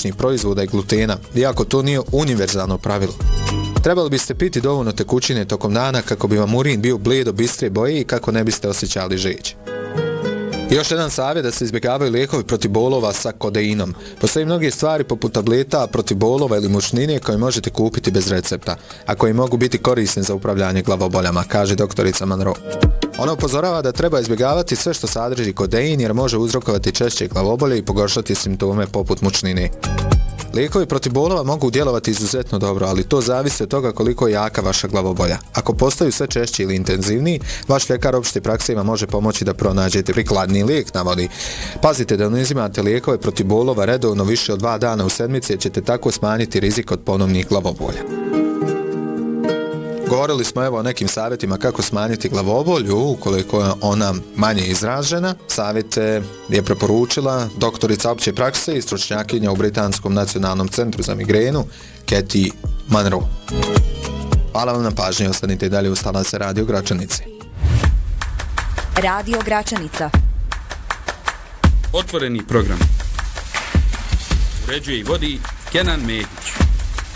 mliječnih proizvoda i glutena, iako to nije univerzalno pravilo. Trebali biste piti dovoljno tekućine tokom dana kako bi vam urin bio bledo bistrije boje i kako ne biste osjećali žeđ. I još jedan savjet da se izbjegavaju lijekovi protiv bolova sa kodeinom. Postoji mnoge stvari poput tableta protiv bolova ili mučnine koje možete kupiti bez recepta, a koji mogu biti korisni za upravljanje glavoboljama, kaže doktorica Monroe. Ona upozorava da treba izbjegavati sve što sadrži kodein jer može uzrokovati češće glavobolje i pogoršati simptome poput mučnine. Lijekovi protiv bolova mogu djelovati izuzetno dobro, ali to zavisi od toga koliko je jaka vaša glavobolja. Ako postaju sve češći ili intenzivniji, vaš ljekar opšte prakse vam može pomoći da pronađete prikladni lijek, navodi. Pazite da ne uzimate lijekove protiv bolova redovno više od 2 dana u sedmici, jer ćete tako smanjiti rizik od ponovnih glavobolja. Govorili smo o nekim savjetima kako smanjiti glavobolju ukoliko je ona manje izražena. Savjete je preporučila doktorica opće prakse i stručnjakinja u Britanskom nacionalnom centru za migrenu Katie Monroe. Hvala vam na pažnji, ostanite i dalje uz talase Radio Gračanice. Radio Gračanica. Otvoreni program. Uređuje i vodi Kenan Mehić.